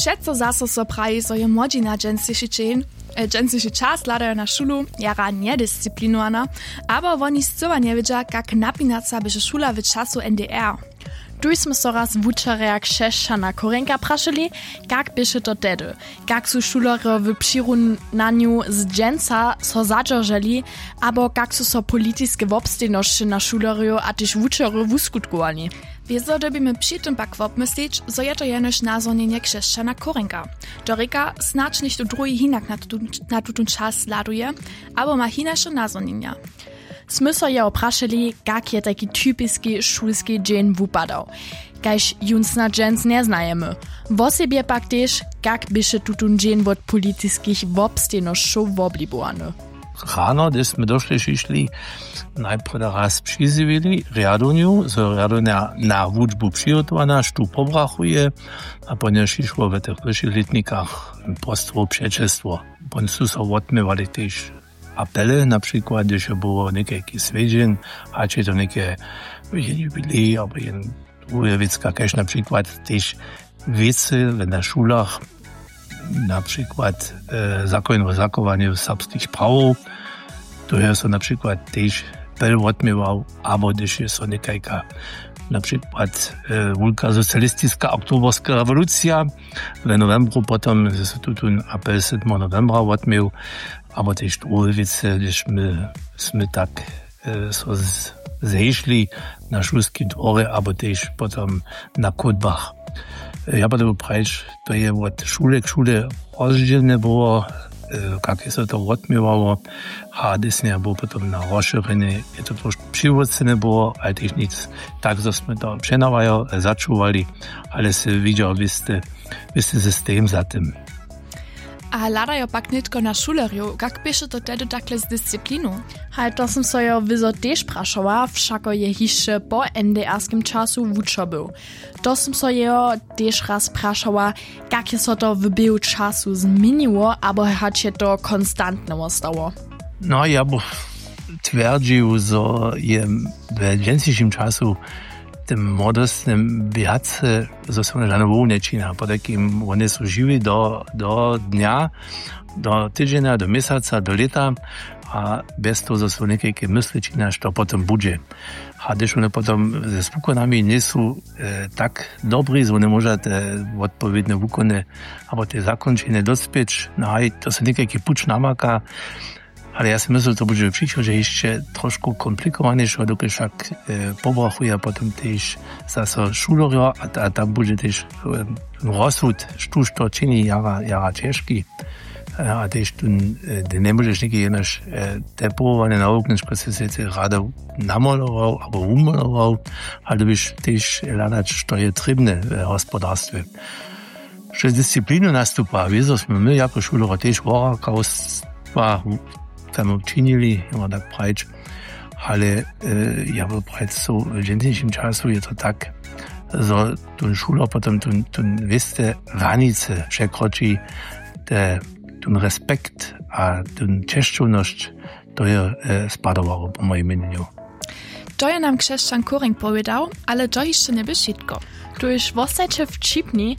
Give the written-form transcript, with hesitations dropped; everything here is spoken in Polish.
Przeco zaso so praji, so je młodzina dżęsysy czas ladają na szulu, jara niedyscyplinowana, aber woni zcyła nie wiedzia, jak napinaca by szula w czasu NDR. Tu smo so raz wučerja Kšešćana Korenka prašili, kak byše to tedy, kak su šulere w přirunaniu z dženca so zadrželi, abo kak su so politiske wobstejnosće na šulerju a tyž wučery wuskutkovali. Wieso dobimy przy tym pak wopmyslić, so je to jenož nazornienie Kšešćana Korenka. Dorika snacz nicht u drugi hinak na tutun czas laduje, abo ma hinaše nazornienia. Smy so je oprašili, kak je taki typiski šulski dżen wupadał. Kajž junsna dżens nie znajemy. W osobie pak też, kak byše tutun dżen wot politiskich wobstejnošćów woblibowany. Rano, gdy sme došli, najprv raz přizivili riadoniu, so riadonia na wučbu přihotovaná, štu pobrachuje, a potem šišlo v tých vyšších letnikách postvo, přečestvo. Potem sú so odmývali tiež apele, napríklad, když bylo nejaký svedžen, a či to nejaké jubilej, alebo jen druhé vecka, keď napríklad tiež veci na šulách, napríklad zákon o zakovaní srbských práv, to je so napríklad tiež pel odmýval, alebo když je so nejaká napríklad veľká socialistická oktoberská revolúcia, v novembru potom sa tu apel 7. novembra odmýval, aber tiež druhé veci, když sme tak so zešli na šulský dvore, alebo tiež potom na Kodbach. Ja potom prejš, to je od šule k šule rozdielne bolo, kak je sa to odmývalo, a desne bolo potom na rozšírené, je to trošku přivodcené bolo, ale tiež nic. Tak sme to přenavajo, začúvali, ale si videl, vy ste systém za tým. A ladajo pak nitko na šulerju, kak byše to tedy takle z disciplinu? Hej, to som so jo vizo tež prašovala, všako je hišće po NDR-skim času wučobył. To som so jo tež raz prašovala, kak je so to v běhu času zmieniło, abo hač je to konstantne ostało. No, ja bo tvrdžił, so je v džensišim času tym młodostnym wiatce zostaną żadną nečina, po takim one są żywi do dnia, do tydzienia, do miesiąca, do lata, a bez toho zostaną niekajkie myślečina, što potom bude. A když one potom ze spółkonami nie są tak dobrí, że one może te odpowiednie wukony, albo te zakończenie dospieć, no a to są niekajkie puč namaka. Ale ja si myslím, to bude příště, že ještě trošku komplikovanějšie, dokud však pobrachuje potom tiež zase šulerio a tam bude tiež rozsud, štuž to činí jara těžký. A tiež tu nemôžeš nikdy jenož tepovované na oknečko si sice rada namaloval alebo umaloval, ale byš tiež hľadať, što je trebné v hospodárstve. Že disciplínu nastúpa, vizo sme my ako šulero tiež vorakavstva tam činili, ima tak prajč, ale ja bol prajč so v džensišim času je to tak, so tun šuler potom tun veste ranice překročí, tun respekt a tun češćovnosť, to je spadovalo po mojim meneniu. To je nam Kšešćan Korenk powiedział, ale to jeszcze nie by wszystko. Tu już w ostajcie wcipni,